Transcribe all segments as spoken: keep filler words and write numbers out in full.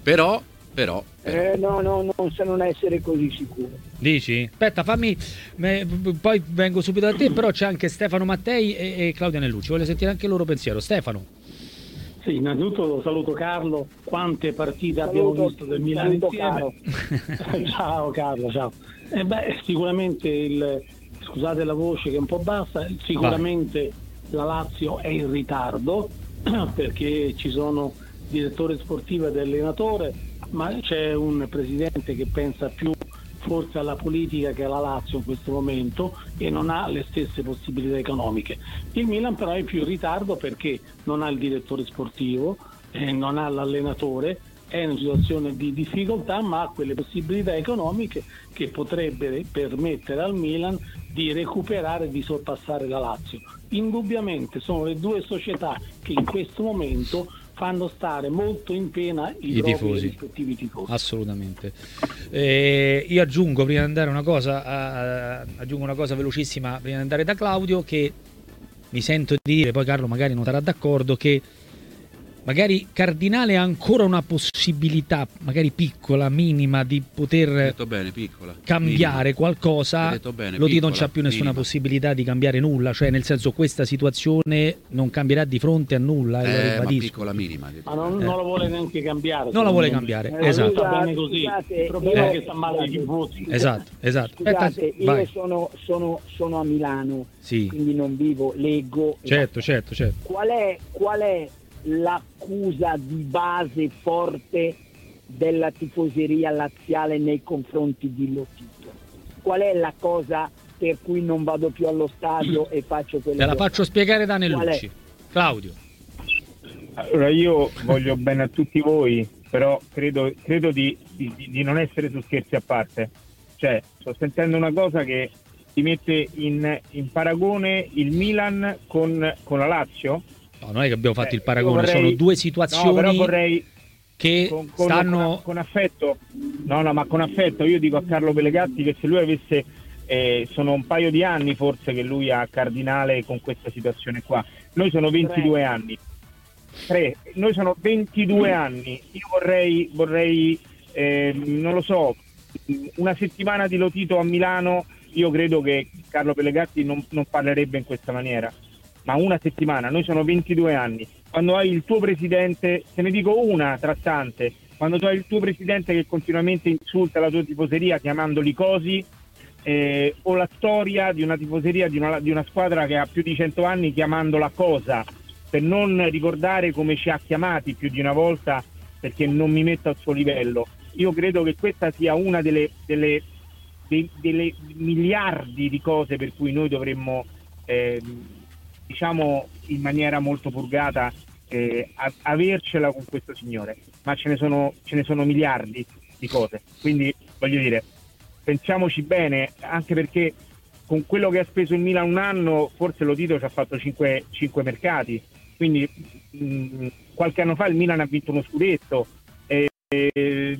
Però, però, però. Eh, no, no, non sa non essere così sicuro. Dici? Aspetta, fammi, me, poi vengo subito da te, però c'è anche Stefano Mattei e, e Claudia Nellucci, voglio sentire anche il loro pensiero. Stefano. Sì, innanzitutto saluto Carlo, quante partite Saluto, abbiamo visto del Milan insieme. Carlo. Ciao Carlo, ciao. Eh beh, sicuramente il, scusate la voce che è un po' bassa, sicuramente Vai. La Lazio è in ritardo perché ci sono direttore sportivo ed allenatore, ma c'è un presidente che pensa più forse alla politica che alla Lazio in questo momento e non ha le stesse possibilità economiche. Il Milan però è più in ritardo perché non ha il direttore sportivo, eh, non ha l'allenatore, è in una situazione di difficoltà, ma ha quelle possibilità economiche che potrebbero permettere al Milan di recuperare e di sorpassare la Lazio. Indubbiamente sono le due società che in questo momento fanno stare molto in pena i, I propri tifosi. rispettivi tifosi. Assolutamente. Eh, io aggiungo prima di andare una cosa, uh, aggiungo una cosa velocissima prima di andare da Claudio, che mi sento di dire, poi Carlo magari non sarà d'accordo, che magari Cardinale ha ancora una possibilità, magari piccola, minima, di poter detto bene, piccola, cambiare minima. qualcosa. Detto bene, Lotito non piccola, c'ha più nessuna minima. possibilità di cambiare nulla, cioè nel senso questa situazione non cambierà di fronte a nulla, e lo Eh, ma ribadisco. piccola, minima. Ma non, Eh. non lo vuole neanche cambiare. Non la vuole me. cambiare, Eh, esatto. Va bene così. Scusate, Il problema io- è che sta male ai tifosi. Esatto, esatto. Scusate, Aspetta, io vai. sono, sono, sono a Milano, Sì. quindi non vivo, leggo. Certo, certo, certo. Qual è, qual è l'accusa di base forte della tifoseria laziale nei confronti di Lotito? Qual è la cosa per cui non vado più allo stadio e faccio quello Te la che faccio spiegare da Qual Nellucci. è? Claudio. Allora, io voglio bene a tutti voi, però credo, credo di, di, di non essere su scherzi a parte. Cioè, sto sentendo una cosa che ti mette in, in paragone il Milan con, con la Lazio. No, non è che abbiamo fatto Eh, il paragone, io vorrei- sono due No, situazioni però vorrei che con, con, stanno... con, con affetto. No, no, ma con affetto. Io dico a Carlo Pellegatti che se lui avesse, eh, sono un paio di anni forse che lui ha Cardinale con questa situazione qua. Noi sono ventidue anni. Tre. Noi sono ventidue anni. Io vorrei, vorrei eh, non lo so, una settimana di Lotito a Milano. Io credo che Carlo Pellegatti non, non parlerebbe in questa maniera. Ma una settimana, noi sono ventidue anni. Quando hai il tuo presidente, te ne dico una tra tante, quando tu hai il tuo presidente che continuamente insulta la tua tifoseria chiamandoli cosi, eh, o la storia di una tifoseria di una, di una squadra che ha più di cento anni chiamandola cosa, per non ricordare come ci ha chiamati più di una volta, perché non mi metto al suo livello. Io credo che questa sia una delle, delle, dei, delle miliardi di cose per cui noi dovremmo... Eh, diciamo in maniera molto purgata eh, a- avercela con questo signore, ma ce ne sono ce ne sono miliardi di cose, quindi voglio dire, pensiamoci bene, anche perché con quello che ha speso il Milan un anno forse Lotito ci ha fatto cinque mercati, quindi mh, qualche anno fa il Milan ha vinto uno scudetto, e, e,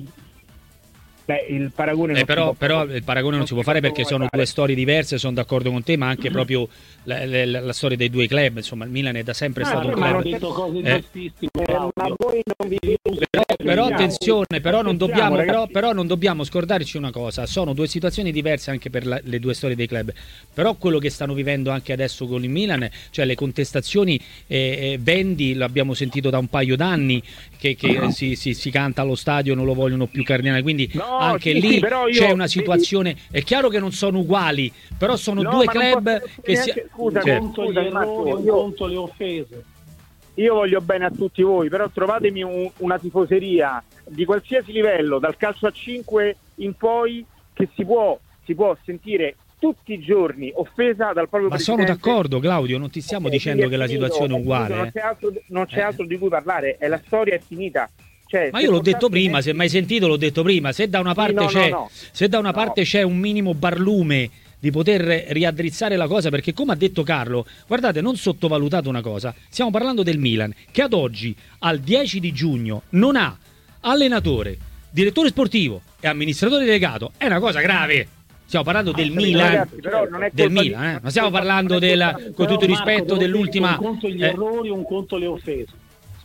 beh, il paragone non Eh, però, si può, però il paragone non, non si può si fare può perché sono fare. due storie diverse, sono d'accordo con te, ma anche proprio la, la- la storia dei due club, insomma il Milan è da sempre Ah, stato un sì, ma club. non detto cose Eh. giustissime, Eh, ma Claudio. voi non vi Però, però attenzione, però non, dobbiamo, ragazzi. però, però non dobbiamo scordarci una cosa, sono due situazioni diverse anche per la- le due storie dei club, però quello che stanno vivendo anche adesso con il Milan, cioè le contestazioni, eh, eh, Vendi l'abbiamo sentito da un paio d'anni che, che si, si- si canta allo stadio, non lo vogliono più Cardinale, quindi No, anche sì, lì sì, però io- c'è una vedi- situazione, è chiaro che non sono uguali, però sono No, due ma non club posso che si... neanche- scusa, Un Certo. conto gli Scusa, errori, Marco, un io- conto le offese. Io voglio bene a tutti voi, però trovatemi un- una tifoseria di qualsiasi livello, dal calcio a cinque in poi, che si può, si può sentire tutti i giorni offesa dal proprio Ma sono presidente. d'accordo, Claudio, non ti stiamo Ok, dicendo quindi che la finito, situazione è è finito, uguale. Non eh. c'è altro, non c'è Eh. altro di cui parlare, è la storia è finita. Cioè, Ma se io l'ho detto portate prima, Messi- se mai sentito l'ho detto prima, se da una parte no, no, c'è no. se da una No. parte c'è un minimo barlume di poter riaddrizzare la cosa, perché come ha detto Carlo, guardate, non sottovalutate una cosa, stiamo parlando del Milan che ad oggi al dieci di giugno non ha allenatore, direttore sportivo e amministratore delegato, è una cosa grave. Stiamo parlando del Milan, ragazzi, però non è del colpa di- Milan, eh? Non stiamo parlando non è della, colpa- con Però, tutto il Marco, rispetto devo dell'ultima dire, un conto gli eh, errori, un conto le offese.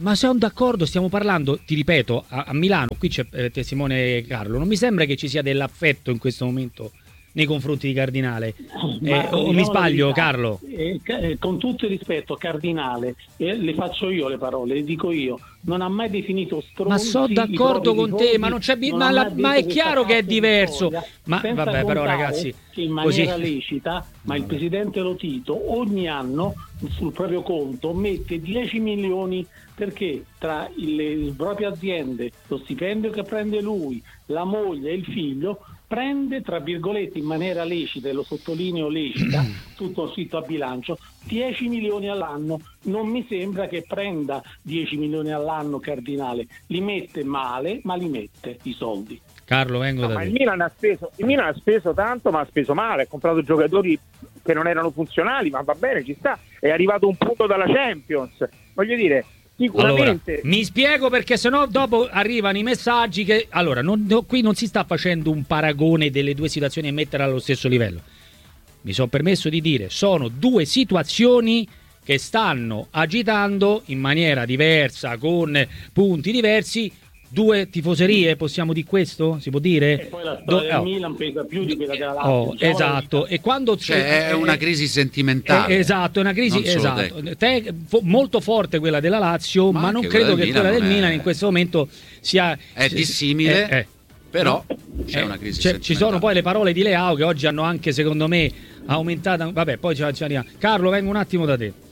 Ma sono d'accordo, stiamo parlando, ti ripeto, a, a Milano, qui c'è eh, Simone Carlo, non mi sembra che ci sia dell'affetto in questo momento nei confronti di Cardinale. Eh, o diciamo mi sbaglio, verità, Carlo? Eh, eh, con tutto il rispetto, Cardinale, eh, le faccio io le parole, le dico io, non ha mai definito stronzi. Ma sono d'accordo con te, ma non c'è bi- ma, la, ma è chiaro che è diverso. Ma vabbè, però ragazzi, che in maniera così... lecita, ma il presidente Lotito ogni anno sul proprio conto mette dieci milioni, perché tra le, le proprie aziende, lo stipendio che prende lui, la moglie e il figlio, prende, tra virgolette, in maniera lecita, e lo sottolineo lecita, tutto scritto a bilancio, dieci milioni all'anno. Non mi sembra che prenda dieci milioni all'anno Cardinale, li mette male, ma li mette i soldi. Carlo, vengo no, da ma te. Il Milan, ha speso, il Milan ha speso tanto, ma ha speso male, ha comprato giocatori che non erano funzionali, ma va bene, ci sta, è arrivato un punto dalla Champions, voglio dire. Sicuramente. Allora, mi spiego, perché sennò dopo arrivano i messaggi che allora non, no, qui non si sta facendo un paragone delle due situazioni e metterle allo stesso livello. Mi sono permesso di dire, sono due situazioni che stanno agitando in maniera diversa, con punti diversi, due tifoserie, possiamo dire questo? Si può dire? E poi la storia Do- del oh. Milan pesa più di quella della Lazio. Oh, diciamo esatto, e quando cioè è una crisi sentimentale. Eh, esatto, è una crisi esatto. Te, fo, molto forte quella della Lazio, ma, ma non credo che quella del Milan è... in questo momento sia è dissimile, eh, eh. però c'è eh, una crisi c'è, sentimentale. Ci sono poi le parole di Leao che oggi hanno anche, secondo me, aumentato. Vabbè, poi ci arriviamo. Carlo, vengo un attimo da te.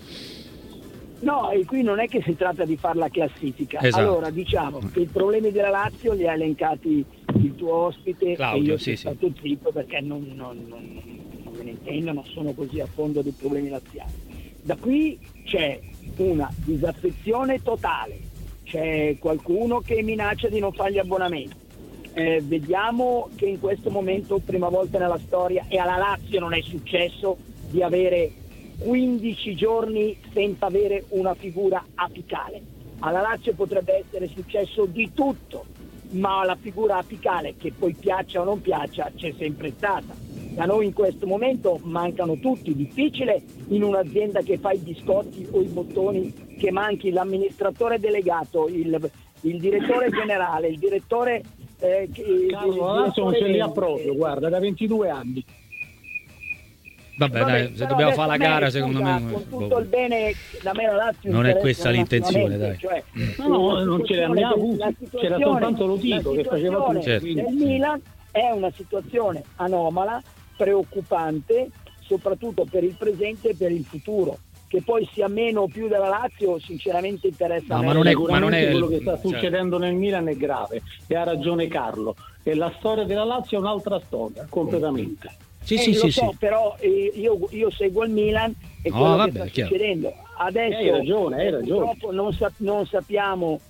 No, e qui non è che si tratta di fare la classifica. Esatto. Allora, diciamo che i problemi della Lazio li ha elencati il tuo ospite, Claudio, e io sì, sono sì. stato zitto perché non, non, non, non me ne intendo, non sono così a fondo dei problemi laziali. Da qui c'è una disaffezione totale, c'è qualcuno che minaccia di non fare gli abbonamenti. Eh, vediamo che in questo momento, prima volta nella storia, e alla Lazio non è successo di avere quindici giorni senza avere una figura apicale. Alla Lazio potrebbe essere successo di tutto, ma la figura apicale, che poi piaccia o non piaccia, c'è sempre stata. Da noi in questo momento mancano tutti. Difficile in un'azienda che fa i biscotti o i bottoni che manchi l'amministratore delegato, il, il direttore generale, il direttore eh, che, Carlo, la Lazio non ce li ha proprio, guarda, da ventidue anni. Vabbè, Vabbè, dai, se però dobbiamo adesso fare la a me, gara, scusa, secondo me con tutto il bene, da me la Lazio non è interessa questa l'intenzione, dai. cioè, No, no, non ce ne abbiamo avuti, c'era soltanto Lotito che faceva tutto. Certo. Il Milan è una situazione anomala, preoccupante, soprattutto per il presente e per il futuro. Che poi sia meno o più della Lazio, sinceramente interessa no, a me. ma non è, ma non è quello che sta cioè... succedendo nel Milan è grave, e ha ragione Carlo, e la storia della Lazio è un'altra storia, completamente. Sì, eh, sì, lo sì, so, sì. però eh, io, io seguo il Milan e No, quello vabbè, che sta chiaro. succedendo adesso, Hai ragione, hai ragione. purtroppo non, sa- non sappiamo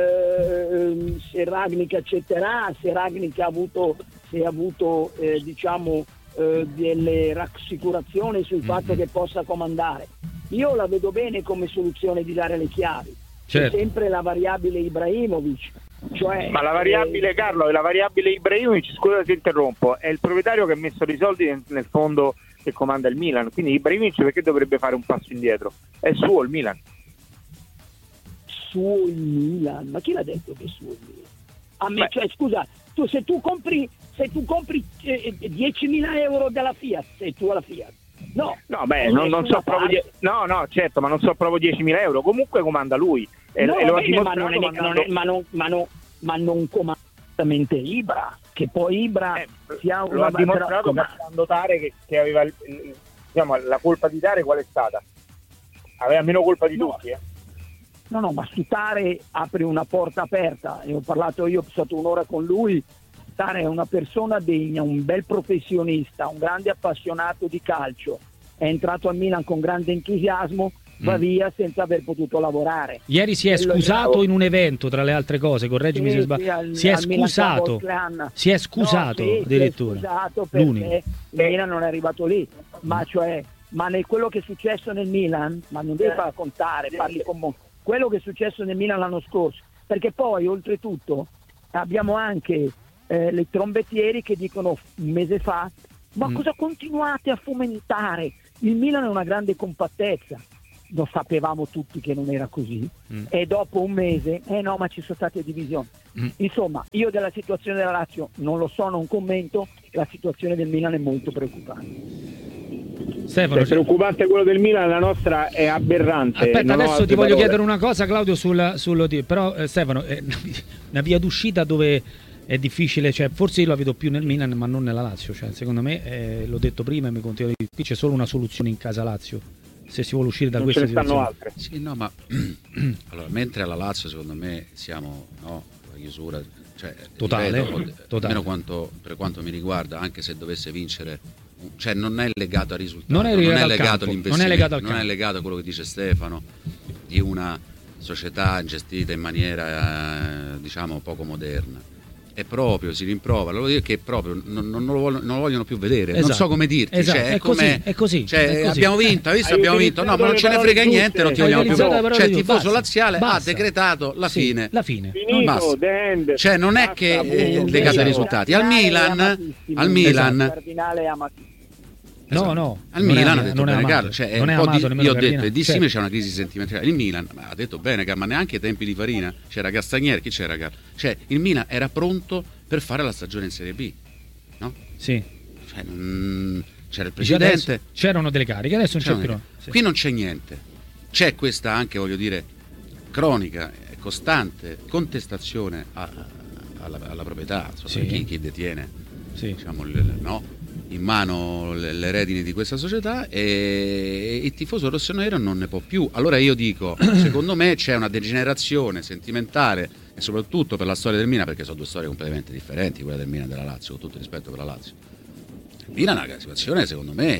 eh, se Ragnik accetterà, se Ragnik ha avuto, se ha avuto eh, diciamo eh, delle rassicurazioni sul fatto Mm-hmm. che possa comandare. Io la vedo bene come soluzione di dare le chiavi. Certo. C'è sempre la variabile Ibrahimovic. Cioè, Ma la variabile, eh, Carlo, è la variabile Ibrahimovic, scusa se interrompo, è il proprietario che ha messo dei soldi nel, nel fondo che comanda il Milan, quindi Ibrahimovic perché dovrebbe fare un passo indietro? È suo il Milan. Suo il Milan, ma chi l'ha detto che è suo il Milan? A me, Beh. cioè, scusa, tu se tu compri se tu compri eh, diecimila euro della Fiat, sei tu alla Fiat. No, No, beh, non, non so proprio die- no, no, certo, ma non so proprio diecimila euro. Comunque comanda lui e, no, e lo ha bene, ma non è, dimostrato non è- ma non, ma non, ma non comandamente Ibra, che poi Ibra eh, sia lo ha una- dimostrato però- facendo Tare che, che aveva il- il- diciamo, la colpa di Tare qual è stata? Aveva meno colpa di No. tutti, eh. No, no, ma su Tare apre una porta aperta. E ho parlato, io ho passato un'ora con lui. Tare è una persona degna, un bel professionista, un grande appassionato di calcio. È entrato al Milan con grande entusiasmo, va Mm. via senza aver potuto lavorare. Ieri si è Quello scusato io- in un evento, tra le altre cose, correggimi Sì, se sì, sbaglio. al- Si è al Milan scusato. Campos Clan. Si è scusato No, sì, addirittura. Si è scusato L'unico. perché il Milan non è arrivato lì. Ma cioè, ma nel quello che è successo nel Milan, ma non devi far raccontare, parli con mo- quello che è successo nel Milan l'anno scorso, perché poi oltretutto abbiamo anche eh, le trombettieri che dicono un mese fa: ma Mm. cosa continuate a fomentare? Il Milan è una grande compattezza. lo sapevamo tutti che non era così, mm. e dopo un mese, eh no, ma ci sono state divisioni. Mm. Insomma, io della situazione della Lazio non lo so, non commento, la situazione del Milan è molto preoccupante. Stefano, è preoccupante quello del Milan, la nostra è aberrante. Aspetta, adesso ti voglio parole. chiedere una cosa, Claudio, sul, sullo però eh, Stefano, è una via d'uscita dove è difficile, cioè forse io la vedo più nel Milan ma non nella Lazio, cioè secondo me, eh, l'ho detto prima e mi continuo di dire, qui c'è solo una soluzione in casa Lazio, se si vuole uscire da non questa ce ne situazione. stanno altre. Sì, no, ma allora, mentre alla Lazio secondo me siamo, no, la chiusura, cioè, totale, ripeto, totale. Almeno quanto, per quanto mi riguarda, anche se dovesse vincere, cioè non è legato al risultato, non è legato, non è al legato campo, all'investimento, non è legato al non campo. è legato a quello che dice Stefano, di una società gestita in maniera, eh, diciamo, poco moderna. È proprio, si rimprovera, lo dire che è proprio non, non, lo vogliono, non lo vogliono più vedere, esatto. non so come dirti, esatto. cioè, è, è, così, è così, cioè, è così. abbiamo vinto, hai visto, Hai abbiamo vinto, no, ma non ce ne frega niente, non ti vogliamo più vedere. Cioè, il tifoso laziale ha decretato la sì, fine, la fine. Finito, end, cioè non è basta, che è punto, legato ai risultati. Al Milan, al Milan, Cardinale è amatissimo. No, no, al Milan ha detto non bene è Carlo, cioè, non è un po' amato di, io ho detto, e di certo. simile c'è una crisi sentimentale. Il Milan ma ha detto bene, ma neanche ai tempi di Farina c'era Castagneri, chi c'era Carlo? Cioè il Milan era pronto per fare la stagione in Serie B, no? Sì. Cioè, mh, c'era il presidente, adesso c'erano delle cariche, adesso non c'è più. Sì. Qui non c'è niente. C'è questa anche, voglio dire, cronica, costante contestazione a, alla, alla proprietà, insomma, sì. chi, chi detiene, sì. diciamo, il, no? in mano le, le redini di questa società, e il tifoso rossonero non ne può più. Allora io dico, secondo me c'è una degenerazione sentimentale, e soprattutto per la storia del Milan, perché sono due storie completamente differenti, quella del Milan e della Lazio, con tutto il rispetto per la Lazio. Il Milan ha una situazione secondo me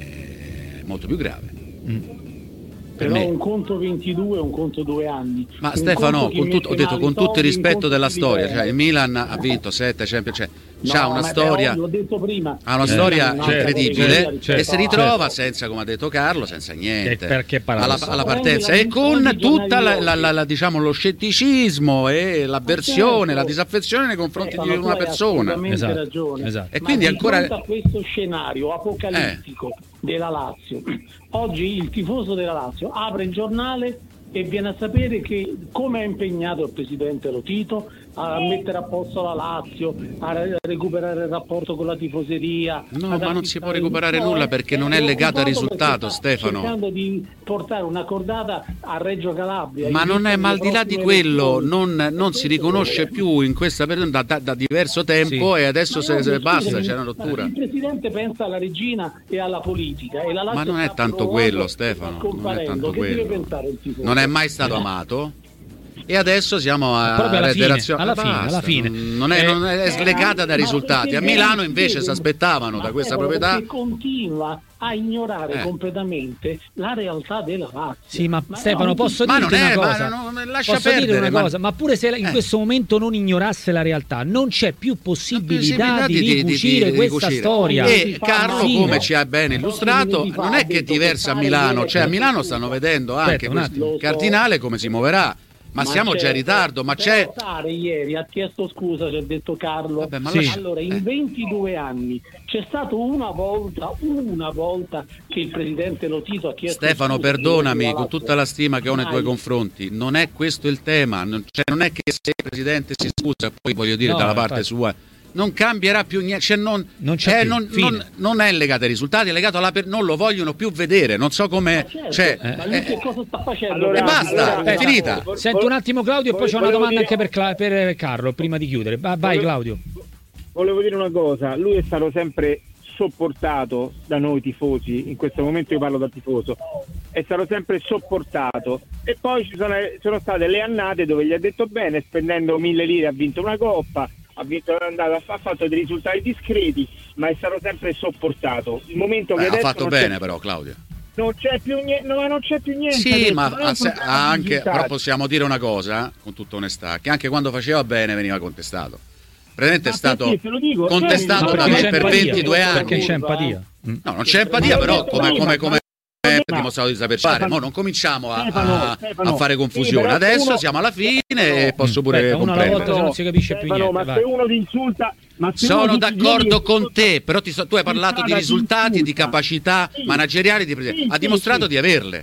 è molto più grave. Mm. Però un conto ventidue, un conto due anni. Ma un Stefano, con tutto, ho detto con tutto il rispetto della storia, cioè il Milan ha no. vinto sette Champions, cioè no, c'ha una storia, l'ho detto prima, ha una eh, storia certo, incredibile, certo, e si ritrova certo. senza, come ha detto Carlo, senza niente, perché alla, alla partenza, e con tutta la, la, la, la, diciamo, lo scetticismo e l'avversione, certo. la disaffezione nei confronti eh, di una persona. Esatto, ragione. Esatto. E ma quindi ancora a questo scenario apocalittico eh. della Lazio, oggi il tifoso della Lazio apre il giornale e viene a sapere che come è impegnato il presidente Lotito a mettere a posto la Lazio, a recuperare il rapporto con la tifoseria. No, ma non si può recuperare nulla, perché non è legato al risultato, Stefano. Cercando di portare una cordata a Reggio Calabria. Ma non è, ma al di là di quello, non, non si riconosce più in questa da, da, da diverso tempo, sì. e adesso se, se basta, c'è una rottura. Il presidente pensa alla regina e alla politica, e la Lazio ma non è tanto quello, Stefano, non è tanto quello. Non è mai stato amato. E adesso siamo a alla reiterazione, fine, alla fine, basta, alla fine. Non è, non è slegata dai risultati. A Milano invece si aspettavano da questa proprietà, che continua a ignorare eh. completamente la realtà della Lazio. Sì, ma, ma Stefano, no, posso ma dirti non è, una cosa? Ma non, lascia posso perdere, dire una ma... cosa, ma pure se in eh. questo momento non ignorasse la realtà, non c'è più possibilità di ricucire questa storia. E Carlo, sì, come no. ci ha ben illustrato, non è che è diversa a Milano, cioè a Milano stanno vedendo anche Aspetta, Cardinale come si muoverà. Ma, ma siamo già in ritardo, ma c'è... Ieri ha chiesto scusa, ci ha detto Carlo. Vabbè, ma sì. lascia... Allora, in ventidue anni c'è stato una volta, una volta che il presidente Lotito ha chiesto Stefano, scusa. perdonami, con tutta la stima che ho nei tuoi confronti, non è questo il tema, non, cioè, non è che se il presidente si scusa, poi voglio dire no, dalla parte infatti. sua... non cambierà più niente, cioè non, non, c'è eh, più, non, non, non è legato ai risultati, è legato alla per... non lo vogliono più vedere, non so come, certo, cioè, ma lui eh, che cosa sta facendo? Allora, e basta, allora, è finita. Vol- Sento un attimo Claudio, e poi c'è una domanda dire... anche per, per Carlo prima di chiudere. Vai, vai Claudio. Volevo dire una cosa, lui è stato sempre sopportato da noi tifosi, in questo momento io parlo da tifoso, è stato sempre sopportato, e poi ci sono, sono state le annate dove gli ha detto bene, spendendo mille lire ha vinto una coppa, ha vinto, è andato, ha fatto dei risultati discreti, ma è stato sempre sopportato. Il momento che Beh, adesso ha fatto bene c'è... però Claudio. Non c'è più niente, no, ma non c'è più niente. Sì, adesso, ma ha se, anche, però possiamo dire una cosa, con tutta onestà, che anche quando faceva bene veniva contestato. Praticamente è stato dico, contestato cioè, per, per ventidue anni. Perché c'è empatia. No, non c'è empatia, però come, come, come ha dimostrato di saper fare. Mo non cominciamo a, a, a fare confusione. Adesso uno... siamo alla fine e posso pure Aspetta, comprendere. Una volta se non si capisce più niente. Ma vai. se uno ti insulta, ma se sono uno d'accordo ti... con te, però ti so, tu hai parlato di risultati, di capacità manageriali, di... ha dimostrato di averle.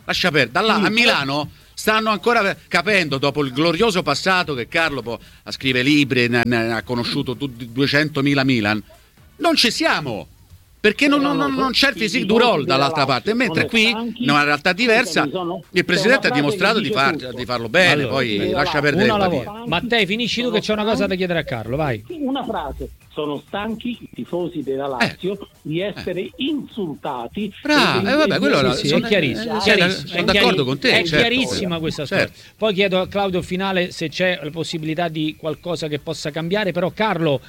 lascia perdere. Da là a Milano stanno ancora capendo, dopo il glorioso passato che Carlo poi scrive libri, ne, ne ha conosciuto duecentomila Milan, non ci siamo. Perché non, non, non, non c'è il physique du rôle dall'altra parte, mentre qui, in una realtà diversa, il presidente ha dimostrato di, far, di farlo bene, allora, poi lascia perdere il partito. Mattei, finisci tu che c'è una cosa da chiedere a Carlo, vai. Una frase: sono stanchi i tifosi della Lazio eh. di essere eh. insultati. Bravo, eh, vabbè, quello era, sì, sì, è chiarissimo. Eh, chiarissimo. Sono d'accordo con te. È certo, chiarissima questa storia. Certo. Poi chiedo a Claudio finale se c'è la possibilità di qualcosa che possa cambiare, però Carlo...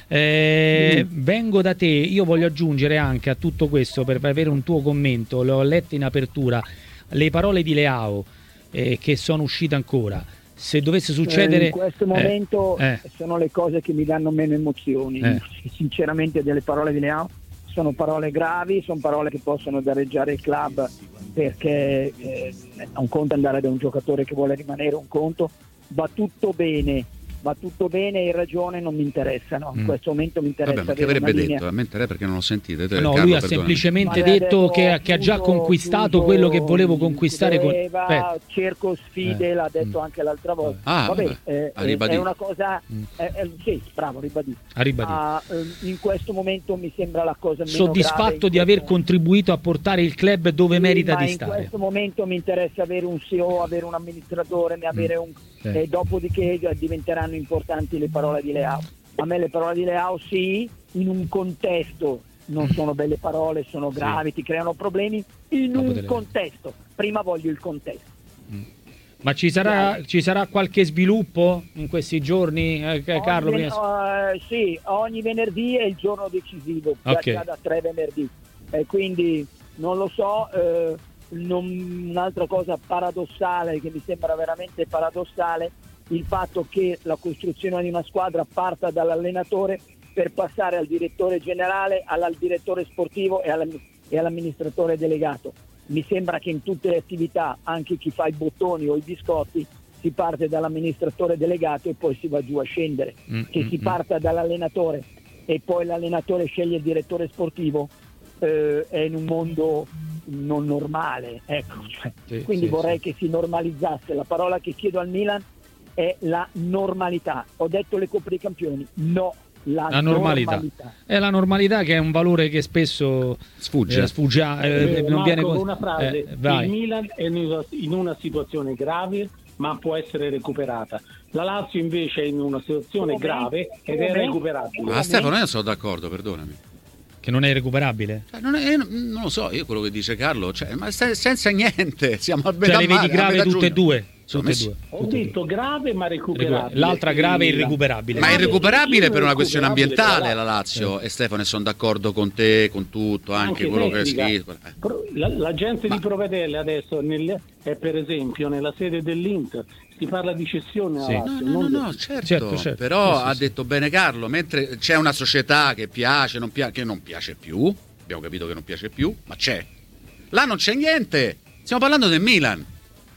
Eh, mm. vengo da te, io voglio aggiungere anche a tutto questo per avere un tuo commento, l'ho letto in apertura, le parole di Leao eh, che sono uscite ancora, se dovesse succedere eh, in questo momento eh, eh. sono le cose che mi danno meno emozioni, eh. sinceramente delle parole di Leao sono parole gravi, sono parole che possono danneggiare il club, perché eh, un conto andare da un giocatore che vuole rimanere, un conto va tutto bene, va tutto bene, hai ragione, non mi interessano. In mm. questo momento mi interessa. Vabbè, ma che avrebbe detto? A me interessa perché non l'ho sentito. Te, no, Carlo, lui ha perdonami. semplicemente detto, detto che, che ha già conquistato chiudo, quello che volevo conquistare. Voleva, con... cerco sfide, eh. l'ha detto mm. anche l'altra volta. Ah, vabbè, vabbè. Eh, è una cosa. Mm. Eh, eh, sì, bravo, ribadito. Ha ribadito. Ah, in questo momento mi sembra la cosa meno soddisfatto di aver contribuito a portare il club dove sì, merita ma di in stare. In questo momento mi interessa avere un C E O, avere un amministratore, avere mm. un. Sì. E dopodiché diventeranno importanti le parole di Leao. A me le parole di Leao sì, in un contesto non sono belle parole, sono gravi, sì. ti creano problemi, in Dopo un delle... contesto. Prima voglio il contesto. Mm. Ma ci sarà, ci sarà qualche sviluppo in questi giorni, eh, Carlo? Ogni, uh, sì, ogni venerdì è il giorno decisivo, okay. già da tre venerdì. E quindi non lo so... Eh, Non, un'altra cosa paradossale che mi sembra veramente paradossale, il fatto che la costruzione di una squadra parta dall'allenatore per passare al direttore generale, al direttore sportivo e, alla, e all'amministratore delegato. Mi sembra che in tutte le attività, anche chi fa i bottoni o i biscotti, si parte dall'amministratore delegato e poi si va giù a scendere. Mm, che mm, si parta dall'allenatore e poi l'allenatore sceglie il direttore sportivo eh, è in un mondo non normale, ecco, cioè, sì, quindi sì, vorrei sì. che si normalizzasse. La parola che chiedo al Milan è la normalità. Ho detto le Coppe dei Campioni, no, la, la normalità. normalità è la normalità, che è un valore che spesso sfugge, eh, sfugge eh, eh, non Marco, viene con una frase, eh, il Milan è in una situazione grave ma può essere recuperata. La Lazio invece è in una situazione come grave ed è recuperabile. Ma Stefano, io sono d'accordo, perdonami. Che non è recuperabile? Cioè, non, è, non lo so, io quello che dice Carlo, cioè, ma senza niente, siamo a metà cioè, le vedi grave tutte e due? Tutte e due. Ho detto grave ma recuperabile. L'altra grave è irrecuperabile. Ma è irrecuperabile per una questione ambientale la Lazio, eh. e Stefano, sono d'accordo con te, con tutto, anche, anche quello tecnica. Che è scritto. Eh. La, la gente ma... di Provedelle adesso nel, è per esempio nella sede dell'Inter, si parla di cessione alla sì. Lazio. No, no, no, no, certo, certo, certo, però sì, sì, ha sì. detto bene Carlo, mentre c'è una società che piace, non piace, che non piace più, abbiamo capito che non piace più, ma c'è. Là non c'è niente, stiamo parlando del Milan.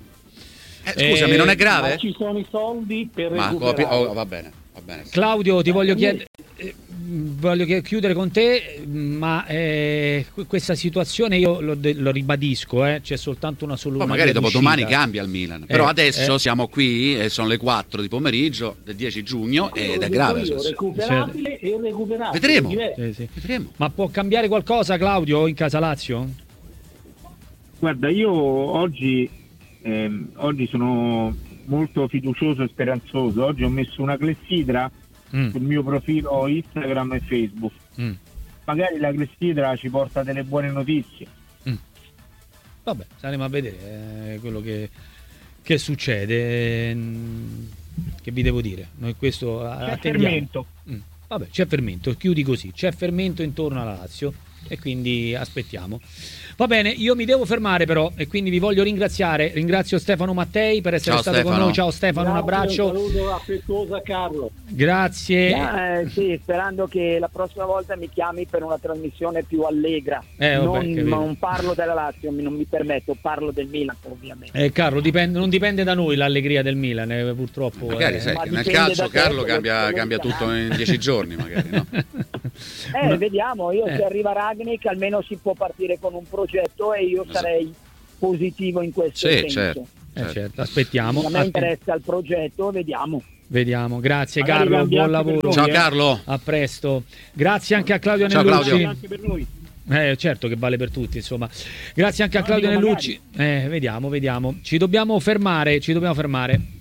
Eh, scusami, eh, non è grave? Ma ci sono i soldi per ma, recuperare. Oh, va bene, va bene. Claudio, ti voglio chiedere, eh, voglio chiudere con te, ma eh, questa situazione io lo, lo ribadisco, eh, c'è soltanto una soluzione. Magari dopo domani cambia il Milan, però eh, adesso eh. siamo qui e sono le quattro di pomeriggio del dieci giugno ed è grave. Io, recuperabile e irrecuperabile. Vedremo. Sì, sì. Vedremo. Ma può cambiare qualcosa, Claudio, in casa Lazio? Guarda, io oggi Eh, oggi sono molto fiducioso e speranzoso. Oggi ho messo una clessidra mm. sul mio profilo Instagram e Facebook. Mm. Magari la clessidra ci porta delle buone notizie. Mm. Vabbè, saremo a vedere eh, quello che, che succede. Che vi devo dire? Noi questo c'è fermento. Mm. Vabbè, c'è fermento, chiudi così. C'è fermento intorno alla Lazio e quindi aspettiamo. Va bene, io mi devo fermare però e quindi vi voglio ringraziare. Ringrazio Stefano Mattei per essere Ciao, stato Stefano. con noi. Ciao Stefano, Grazie, un abbraccio. Un saluto affettuoso a Carlo. Grazie. Eh, sì, sperando che la prossima volta mi chiami per una trasmissione più allegra. Eh, vabbè, non, non parlo della Lazio, non mi permetto, parlo del Milan ovviamente. Eh, Carlo, dipende, non dipende da noi l'allegria del Milan, eh, purtroppo. Magari eh. sai, Ma nel calcio Carlo te, cambia, cambia tutto in dieci giorni magari, no? Eh, vediamo, io eh. se arriva Ragnik almeno si può partire con un progetto e io sarei positivo in questo sì, senso. Certo, certo. Eh, certo. Aspettiamo. A me interessa il progetto, vediamo. Vediamo, grazie Magari Carlo, buon lavoro. noi, Ciao eh. Carlo. A presto. Grazie anche a Claudio Ciao, Nellucci. Claudio. Anche per noi. Eh, certo che vale per tutti, insomma. Grazie anche a Claudio Dico, Nellucci. Eh, vediamo, vediamo. Ci dobbiamo fermare, ci dobbiamo fermare.